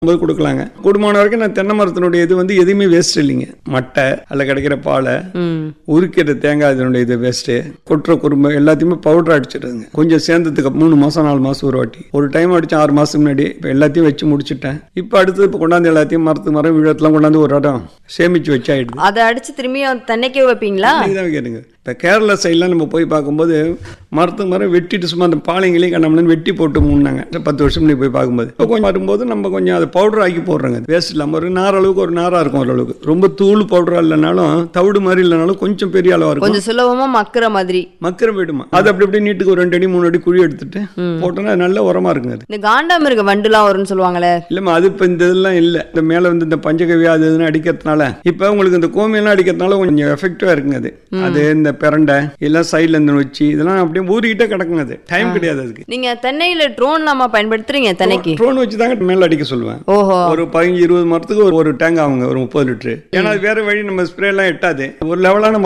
கொடுக்கலாங்க. கூடுமான வரைக்கும் நான் தென்னை மரத்தினுடைய இது வந்து எதுவுமே வேஸ்ட் இல்லைங்க. மட்டை அதில் கிடைக்கிற பாலை, உரிக்கிற தேங்காய் இதனுடைய இது வேஸ்ட்டு, கொட்டுற குறும்பு எல்லாத்தையுமே பவுடர் அடிச்சிடுதுங்க. கொஞ்சம் சேர்ந்ததுக்கு 3 மாதம் 4 மாதம் ஒரு வாட்டி, ஒரு டைம் அடித்தேன் 6 மாதத்துக்கு முன்னாடி. இப்போ எல்லாத்தையும் வச்சு முடிச்சுட்டேன். இப்போ அடுத்தது இப்போ கொண்டாந்து எல்லாத்தையும் மரம் விழத்தெல்லாம் கொண்டாந்து ஒரு இடம் சேமிச்சு வச்சு ஆயிடுது. அதை அடிச்சு திரும்பியும் தென்னைக்கே வைப்பீங்களா? தான் கேட்டுங்க. இப்போ கேரளா சைட்லாம் நம்ம போய் பார்க்கும்போது மரம் வெட்டிட்டு சும்மா அந்த பாலைங்களையும் கண்ணம்னு வெட்டி போட்டு மூணாங்க. 10 வருஷம் முன்னாடி போய் பார்க்கும்போது இப்போ கொஞ்சம் வரும்போது நம்ம கொஞ்சம் அதை பவுடர் ஆக்கி போடுறாங்க. வேஸ்ட் இல்லாமல் ஒரு நார் அளவுக்கு ஒரு நாராக இருக்கும். ஓரளவுக்கு ரொம்ப தூள் பவுடராக இல்லைனாலும் தவிடு மாதிரி இல்லைனாலும் கொஞ்சம் பெரிய அளவாக இருக்கும். கொஞ்சம் சுலபமாக மக்கிற போயிடுமா. அது அப்படி அப்படியே நீட்டுக்கு ஒரு 2 அடி 3 அடி குழி எடுத்துட்டு போட்டோன்னா நல்ல உரமா இருக்குங்க. அது இந்த காண்டாமிருக வண்டுலாம் வரும்னு சொல்லுவாங்களே? இல்லைம்மா, அது இப்போ இந்த இதெல்லாம் இல்லை. இந்த மேலே வந்து இந்த பஞ்சகவியா அது இதுன்னு அடிக்கிறதுனால இப்போ உங்களுக்கு இந்த கோமியெல்லாம் அடிக்கிறதுனால கொஞ்சம் எஃபெக்டிவாக இருக்குங்க. அது இந்த பிரண்டை எல்லாம் சைட்ல இருந்து வச்சு இதெல்லாம் அப்படியே ஊறிக்கிட்டே கிடக்குங்க. அது டைம் கிடையாது. அதுக்கு நீங்க தென்னையில ட்ரோன் நாம பயன்படுத்துறீங்க? தென்னைக்கு ட்ரோன் வச்சு தாங்க மேல அடிக்க சொல்லுவேன். ஒரு 15-20 மரத்துக்கு ஒரு டேங்க் ஆகுங்க, ஒரு 30 லிட்டரு. ஏன்னா வேற வழி நம்ம ஸ்ப்ரே எல்லாம் எட்டாது. ஒரு லெவலான